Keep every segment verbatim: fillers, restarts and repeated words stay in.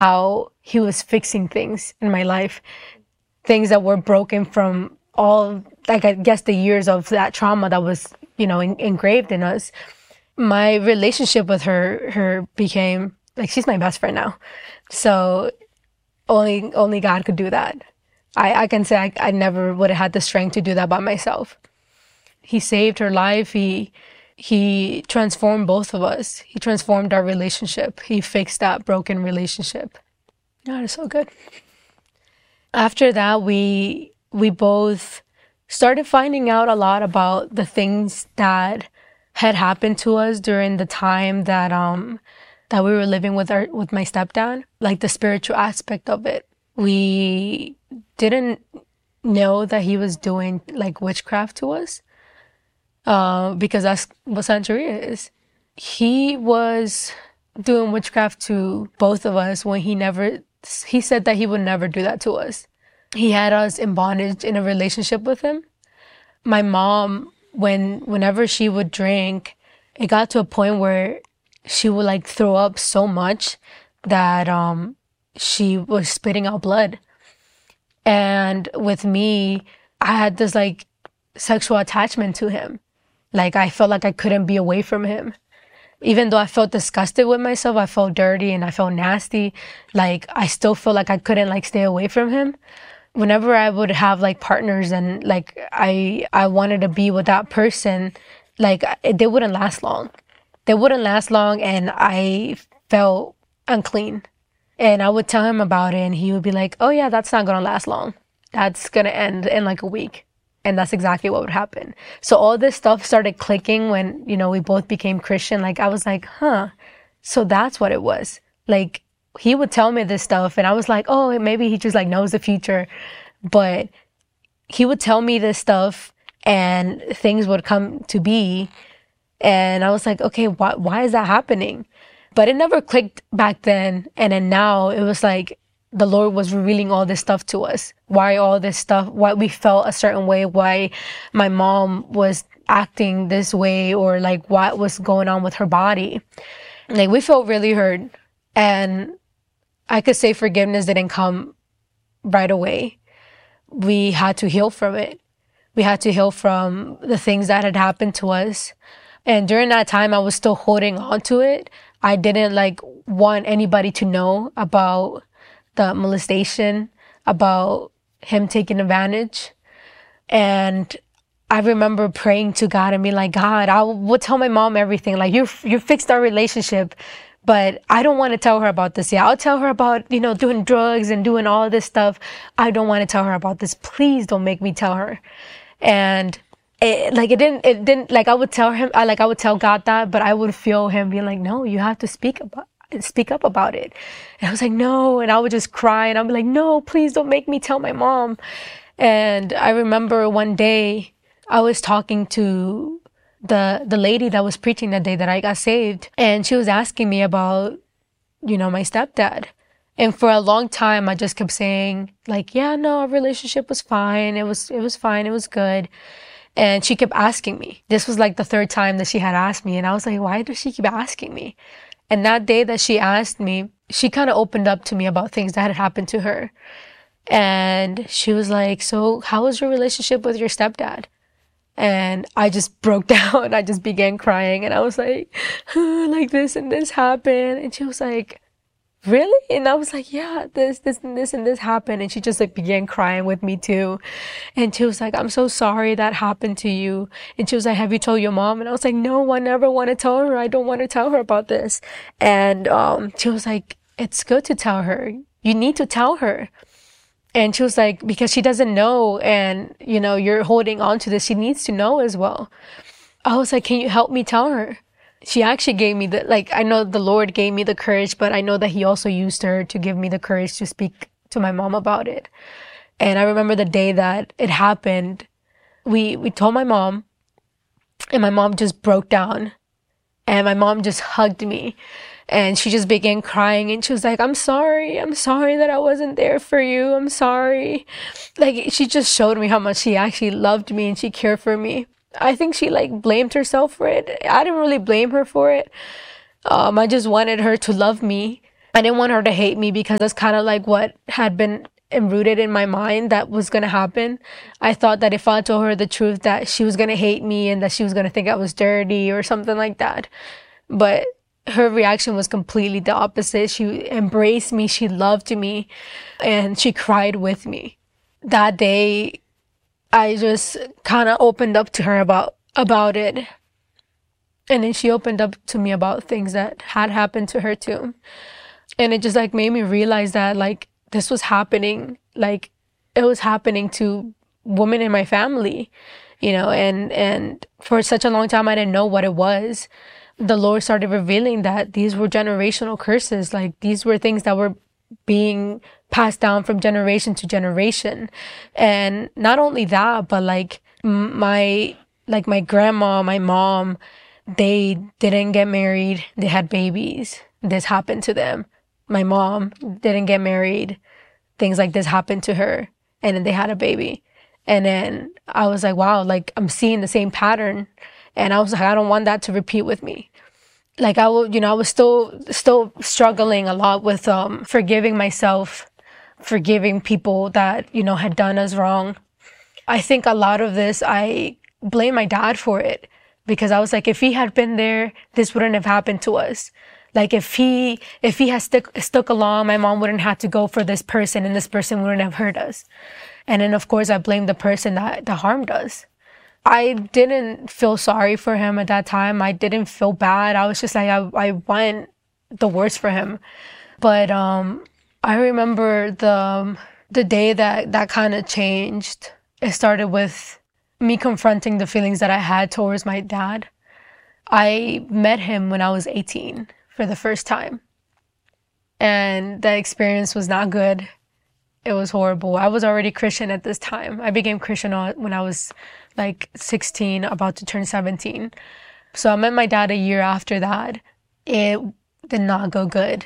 how he was fixing things in my life, things that were broken from all, like, I guess the years of that trauma that was, you know, in, engraved in us. My relationship with her, her became, like, she's my best friend now. So only, only God could do that. I, I can say I, I never would have had the strength to do that by myself. He saved her life. He, he transformed both of us. He transformed our relationship. He fixed that broken relationship. God is so good. After that, we, we both started finding out a lot about the things that had happened to us during the time that, um, that we were living with our, with my stepdad, like the spiritual aspect of it. We didn't know that he was doing like witchcraft to us, uh, because that's what Santeria is. He was doing witchcraft to both of us when he never, he said that he would never do that to us. He had us in bondage in a relationship with him. My mom, when, whenever she would drink, it got to a point where she would like throw up so much that, um, she was spitting out blood. And with me, I had this like sexual attachment to him. Like I felt like I couldn't be away from him. Even though I felt disgusted with myself, I felt dirty and I felt nasty. Like I still felt like I couldn't like stay away from him. Whenever I would have like partners and like I, I wanted to be with that person, like it, they wouldn't last long. They wouldn't last long and I felt unclean. And I would tell him about it and he would be like, oh yeah, that's not going to last long. That's going to end in like a week. And that's exactly what would happen. So all this stuff started clicking when, you know, we both became Christian. Like I was like, huh, so that's what it was. Like he would tell me this stuff and I was like, oh, maybe he just like knows the future. But he would tell me this stuff and things would come to be. And I was like, okay, why, why is that happening? But it never clicked back then. And then now it was like the Lord was revealing all this stuff to us. Why all this stuff, why we felt a certain way, why my mom was acting this way, or like what was going on with her body. Like we felt really hurt. And I could say forgiveness didn't come right away. We had to heal from it. We had to heal from the things that had happened to us. And during that time, I was still holding on to it. I didn't like want anybody to know about the molestation, about him taking advantage. And I remember praying to God and being like, God, I would tell my mom everything. Like you, you fixed our relationship, but I don't want to tell her about this yet. I'll tell her about, you know, doing drugs and doing all this stuff. I don't want to tell her about this. Please don't make me tell her. And It, like it didn't, it didn't, like I would tell him, I like I would tell God that, but I would feel him being like, no, you have to speak about, speak up about it. And I was like, no. And I would just cry and I'd be like, no, please don't make me tell my mom. And I remember one day I was talking to the, the lady that was preaching that day that I got saved. And she was asking me about, you know, my stepdad. And for a long time, I just kept saying like, yeah, no, our relationship was fine. It was, it was fine. It was good. And she kept asking me. This was like the third time that she had asked me. And I was like, why does she keep asking me? And that day that she asked me, she kind of opened up to me about things that had happened to her. And she was like, so how was your relationship with your stepdad? And I just broke down. I just began crying. And I was like, oh, like this and this happened. And she was like, really? And I was like, yeah, this, this, and this, and this happened. And she just like began crying with me too. And she was like, I'm so sorry that happened to you. And she was like, have you told your mom? And I was like, no, I never want to tell her. I don't want to tell her about this. And, um, she was like, it's good to tell her. You need to tell her. And she was like, because she doesn't know. And, you know, you're holding on to this. She needs to know as well. I was like, can you help me tell her? She actually gave me the, like, I know the Lord gave me the courage, but I know that he also used her to give me the courage to speak to my mom about it. And I remember the day that it happened, we, we told my mom, and my mom just broke down, and my mom just hugged me, and she just began crying, and she was like, I'm sorry, I'm sorry that I wasn't there for you, I'm sorry. Like, she just showed me how much she actually loved me and she cared for me. I think she like blamed herself for it. I didn't really blame her for it. Um, I just wanted her to love me. I didn't want her to hate me because that's kind of like what had been enrooted in my mind that was going to happen. I thought that if I told her the truth, that she was going to hate me and that she was going to think I was dirty or something like that. But her reaction was completely the opposite. She embraced me. She loved me and she cried with me. That day, I just kind of opened up to her about, about it. And then she opened up to me about things that had happened to her too. And it just like made me realize that like this was happening, like it was happening to women in my family, you know, and, and for such a long time, I didn't know what it was. The Lord started revealing that these were generational curses. Like these were things that were being passed down from generation to generation. And not only that, but like my, like my grandma, my mom, they didn't get married. They had babies. This happened to them. My mom didn't get married. Things like this happened to her. And then they had a baby. And then I was like, wow, like I'm seeing the same pattern. And I was like, I don't want that to repeat with me. Like I will, you know, I was still, still struggling a lot with, um, forgiving myself, forgiving people that, you know, had done us wrong. I think a lot of this, I blame my dad for it because I was like, if he had been there, this wouldn't have happened to us. Like if he, if he had stuck, stuck along, my mom wouldn't have to go for this person and this person wouldn't have hurt us. And then of course I blamed the person that, that harmed us. I didn't feel sorry for him at that time. I didn't feel bad. I was just like, I, I want the worst for him. But, um, I remember the, the day that, that kind of changed. It started with me confronting the feelings that I had towards my dad. I met him when I was eighteen. For the first time. And that experience was not good. It was horrible. I was already Christian at this time. I became Christian when I was like sixteen, about to turn seventeen. So I met my dad a year after that. It did not go good.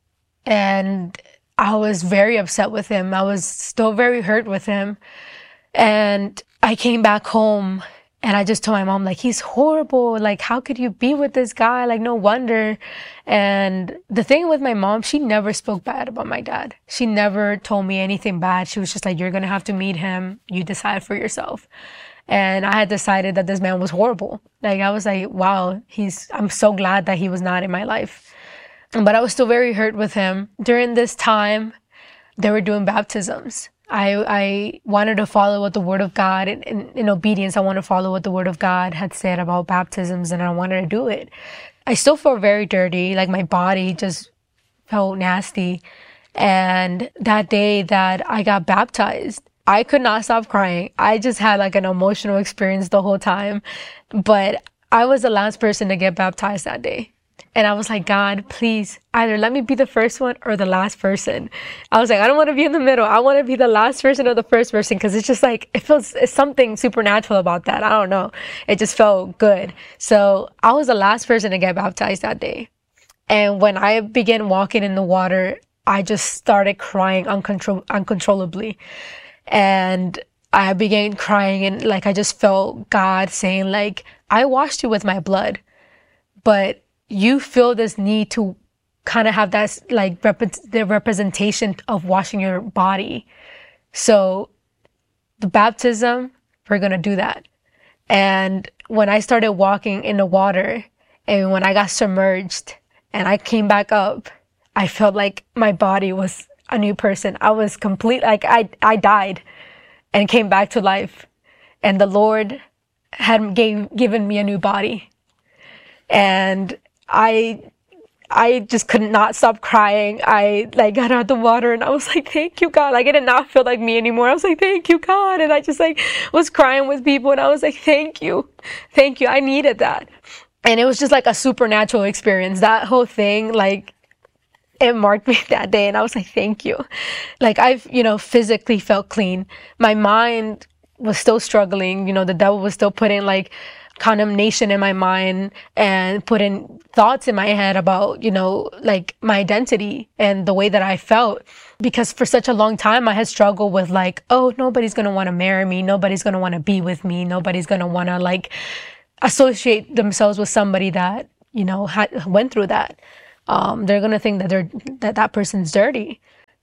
And I was very upset with him. I was still very hurt with him. And I came back home and I just told my mom, like, he's horrible. Like, how could you be with this guy? Like, no wonder. And the thing with my mom, she never spoke bad about my dad. She never told me anything bad. She was just like, you're going to have to meet him. You decide for yourself. And I had decided that this man was horrible. Like, I was like, wow, he's, I'm so glad that he was not in my life. But I was still very hurt with him. During this time, they were doing baptisms. I, I wanted to follow what the Word of God, in, in, in obedience, I wanted to follow what the Word of God had said about baptisms, and I wanted to do it. I still felt very dirty, like my body just felt nasty. And that day that I got baptized, I could not stop crying. I just had like an emotional experience the whole time. But I was the last person to get baptized that day. And I was like, God, please, either let me be the first one or the last person. I was like, I don't want to be in the middle. I want to be the last person or the first person, because it's just like, it feels, it's something supernatural about that. I don't know. It just felt good. So I was the last person to get baptized that day. And when I began walking in the water, I just started crying uncontrol- uncontrollably. And I began crying, and like, I just felt God saying, like, I washed you with my blood, but you feel this need to kind of have that, like, rep- the representation of washing your body. So the baptism, we're going to do that. And when I started walking in the water and when I got submerged and I came back up, I felt like my body was a new person. I was complete, like I, I died and came back to life. And the Lord had gave, given me a new body. And I, I just could not stop crying. I like got out of the water and I was like, thank you, God. Like, it did not feel like me anymore. I was like, thank you, God. And I just like was crying with people and I was like, thank you. Thank you. I needed that. And it was just like a supernatural experience. That whole thing, like, it marked me that day. And I was like, thank you. Like, I've, you know, physically felt clean. My mind was still struggling. You know, the devil was still putting like condemnation in my mind and putting thoughts in my head about, you know, like my identity and the way that I felt. Because for such a long time, I had struggled with like, oh, nobody's going to want to marry me. Nobody's going to want to be with me. Nobody's going to want to like associate themselves with somebody that, you know, had went through that. Um, they're going to think that they're, that that person's dirty.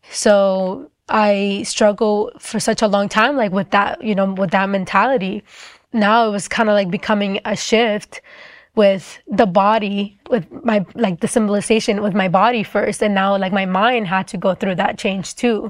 So I struggle for such a long time, like with that, you know, with that mentality. Now it was kind of like becoming a shift with the body, with my, like the symbolization with my body first. And now like my mind had to go through that change too.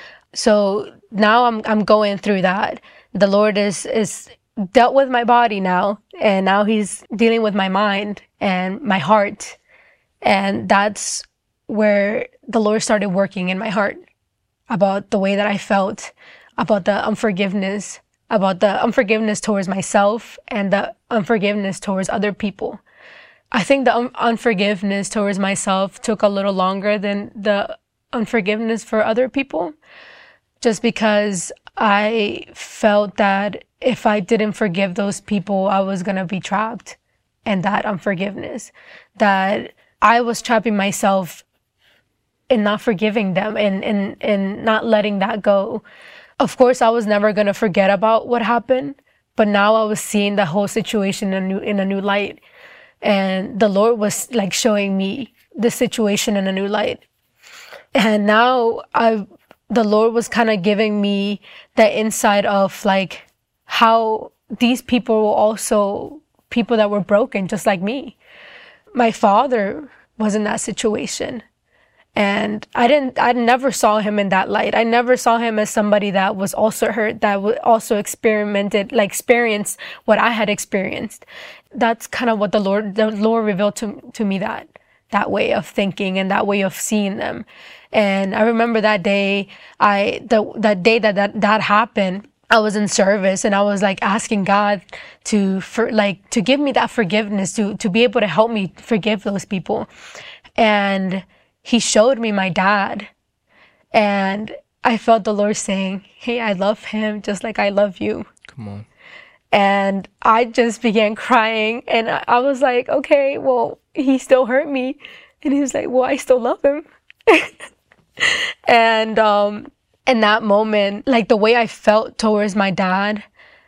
So now I'm, I'm going through that. The Lord is, is dealt with my body now. And now he's dealing with my mind and my heart. And that's where the Lord started working in my heart about the way that I felt, about the unforgiveness, about the unforgiveness towards myself and the unforgiveness towards other people. I think the un- unforgiveness towards myself took a little longer than the unforgiveness for other people, just because I felt that if I didn't forgive those people, I was going to be trapped in that unforgiveness, that I was trapping myself in not forgiving them and, and, and not letting that go. Of course, I was never going to forget about what happened, but now I was seeing the whole situation in a new, in a new light. And the Lord was like showing me the situation in a new light. And now I, the Lord was kind of giving me the insight of like how these people were also people that were broken, just like me. My father was in that situation. And I didn't, I never saw him in that light. I never saw him as somebody that was also hurt, that w- also experimented, like experienced what I had experienced. That's kind of what the Lord, the Lord revealed to, to me, that, that way of thinking and that way of seeing them. And I remember that day, I, the, that day that, that, that happened, I was in service and I was like asking God to, for like, to give me that forgiveness, to, to be able to help me forgive those people. And he showed me my dad, and I felt the Lord saying, hey, I love him just like I love you. Come on. And I just began crying, and I was like, okay, well, he still hurt me. And he was like, well, I still love him. And um, in that moment, like the way I felt towards my dad,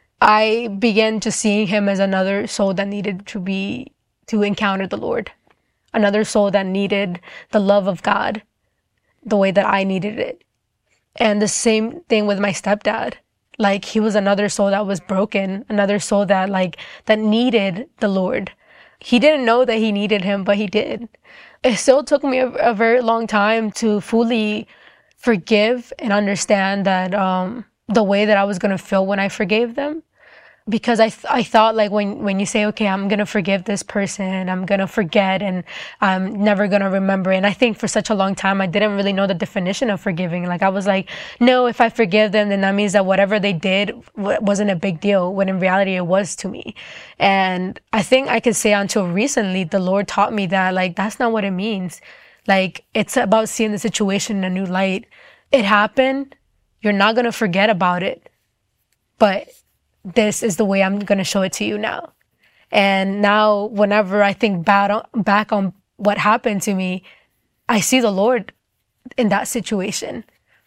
I began just seeing him as another soul that needed to be, to encounter the Lord. Another soul that needed the love of God the way that I needed it. And the same thing with my stepdad. Like he was another soul that was broken, another soul that like, that needed the Lord. He didn't know that he needed him, but he did. It still took me a, a very long time to fully forgive and understand that, um, the way that I was going to feel when I forgave them. Because I th- I thought like when, when you say, okay, I'm going to forgive this person, I'm going to forget and I'm never going to remember. And I think for such a long time, I didn't really know the definition of forgiving. Like I was like, no, if I forgive them, then that means that whatever they did w- wasn't a big deal, when in reality it was to me. And I think I could say until recently, the Lord taught me that like, that's not what it means. Like it's about seeing the situation in a new light. It happened. You're not going to forget about it, but this is the way I'm going to show it to you now. And now whenever I think back on, back on what happened to me, I see the Lord in that situation.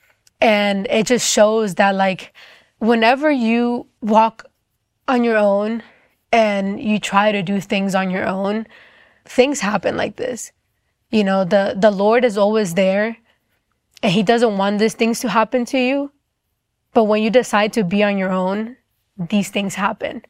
And it just shows that like, whenever you walk on your own and you try to do things on your own, things happen like this. You know, the, the Lord is always there and he doesn't want these things to happen to you. But when you decide to be on your own, these things happen.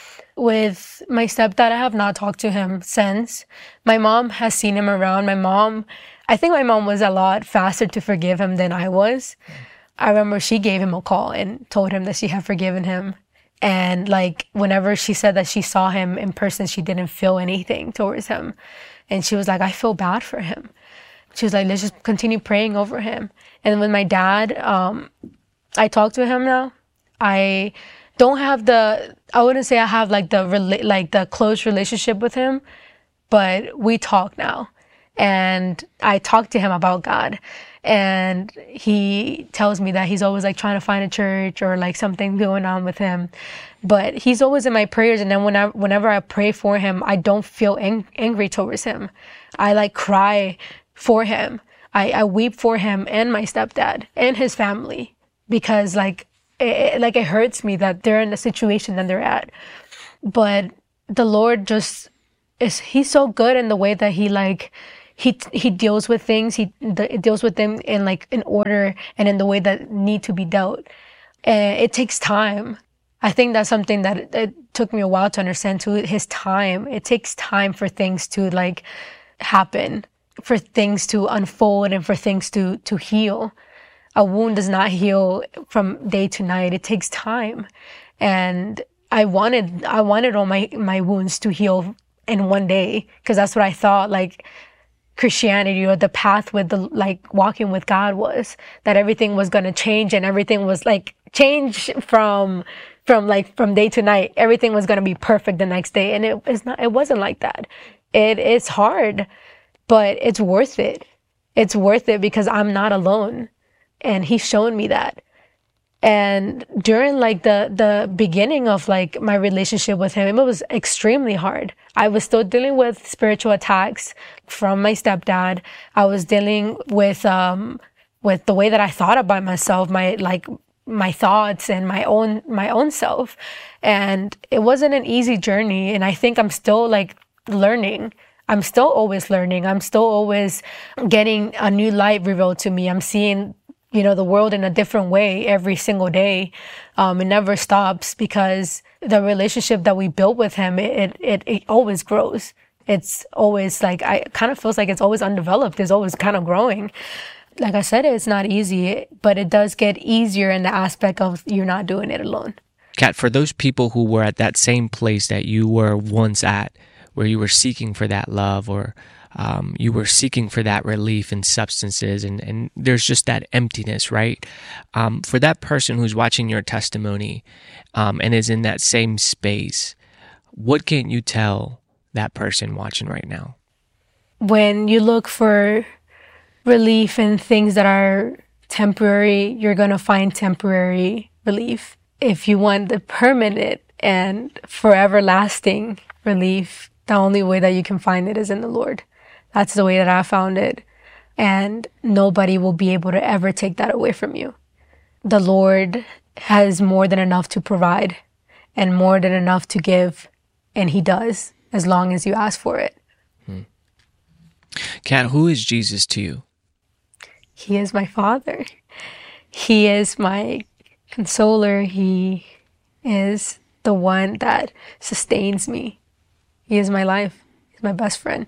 With my stepdad, I have not talked to him since. My mom has seen him around. My mom, I think my mom was a lot faster to forgive him than I was. I remember she gave him a call and told him that she had forgiven him. And like, whenever she said that she saw him in person, she didn't feel anything towards him. And she was like, I feel bad for him. She was like, let's just continue praying over him. And with my dad, um, I talk to him now. I don't have the, I wouldn't say I have like the, rela- like the close relationship with him, but we talk now. And I talk to him about God. And he tells me that he's always like trying to find a church or like something going on with him. But he's always in my prayers. And then when I, whenever I pray for him, I don't feel ang- angry towards him. I like cry for him. I, I weep for him and my stepdad and his family, because like, It, like it hurts me that they're in the situation that they're at. But the Lord just is, he's so good in the way that he like, he he deals with things. He the, it deals with them in like in order and in the way that need to be dealt. And it takes time. I think that's something that it, it took me a while to understand too. His time. It takes time for things to like happen, for things to unfold, and for things to to heal. A wound does not heal from day to night. It takes time. And I wanted I wanted all my my wounds to heal in one day, because that's what I thought like Christianity or the path with the like walking with God was, that everything was going to change and everything was like change from from like from day to night. Everything was going to be perfect the next day, and it is not. It wasn't like that. It is hard, but it's worth it. It's worth it because I'm not alone, and He's shown me that. And during like the, the beginning of like my relationship with Him, it was extremely hard. I was still dealing with spiritual attacks from my stepdad. I was dealing with, um, with the way that I thought about myself, my, like, my thoughts and my own, my own self. And it wasn't an easy journey. And I think I'm still like learning. I'm still always learning. I'm still always getting a new light revealed to me. I'm seeing, you know, the world in a different way every single day. Um, it never stops, because the relationship that we built with Him, it, it, it always grows. It's always like, I kind of feels like it's always undeveloped. It's always kind of growing. Like I said, it's not easy, but it does get easier in the aspect of you're not doing it alone. Kat, for those people who were at that same place that you were once at, where you were seeking for that love, or Um, you were seeking for that relief in substances, and, and there's just that emptiness, right? Um, for that person who's watching your testimony um, and is in that same space, what can you tell that person watching right now? When you look for relief in things that are temporary, you're going to find temporary relief. If you want the permanent and forever lasting relief, the only way that you can find it is in the Lord. That's the way that I found it. And nobody will be able to ever take that away from you. The Lord has more than enough to provide and more than enough to give. And He does, as long as you ask for it. Hmm. Kat, who is Jesus to you? He is my Father. He is my consoler. He is the one that sustains me. He is my life. He's my best friend.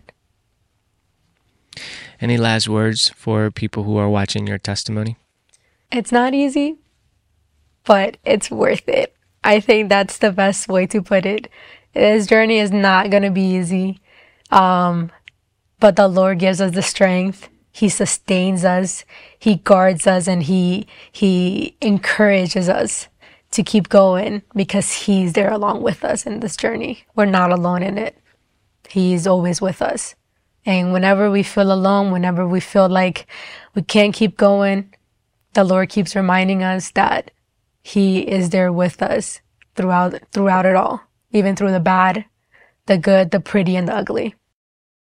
Any last words for people who are watching your testimony? It's not easy, but it's worth it. I think that's the best way to put it. This journey is not going to be easy, um, but the Lord gives us the strength. He sustains us. He guards us, and He He encourages us to keep going, because He's there along with us in this journey. We're not alone in it. He's always with us. And whenever we feel alone, whenever we feel like we can't keep going, the Lord keeps reminding us that He is there with us throughout throughout it all, even through the bad, the good, the pretty, and the ugly.